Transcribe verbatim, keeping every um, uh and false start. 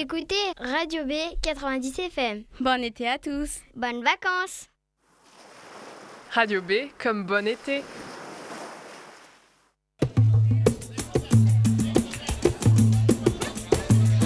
écoutez Radio B quatre-vingt-dix F M. Bon été à tous. Bonnes vacances. Radio B comme bon été.